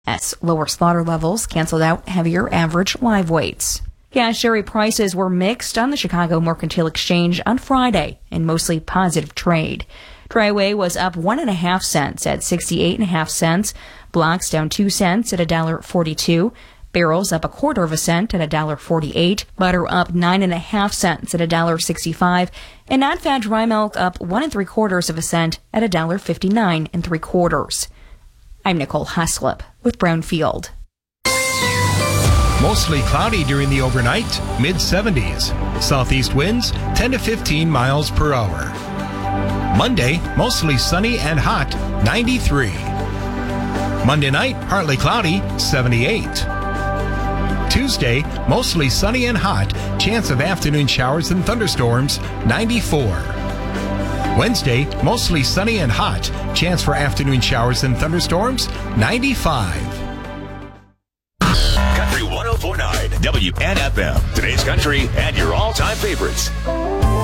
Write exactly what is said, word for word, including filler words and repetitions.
As lower slaughter levels canceled out heavier average live weights. Cash dairy prices were mixed on the Chicago Mercantile Exchange on Friday in mostly positive trade. Dry whey was up one and a half cents at sixty-eight and a half cents. Blocks down two cents at a dollar forty-two. Barrels up a quarter of a cent at a dollar forty-eight. Butter up nine and a half cents at a dollar sixty-five. And non-fat dry milk up one and three quarters of a cent at a dollar fifty-nine and three quarters. I'm Nicole Heslop with Brownfield. Mostly cloudy during the overnight, mid seventies. Southeast winds ten to fifteen miles per hour. Monday, mostly sunny and hot, ninety-three. Monday night, partly cloudy, seventy-eight. Tuesday, mostly sunny and hot, chance of afternoon showers and thunderstorms, ninety-four. Wednesday, mostly sunny and hot, chance for afternoon showers and thunderstorms, ninety-five. Country one oh four point nine W N F M. Today's country and your all-time favorites.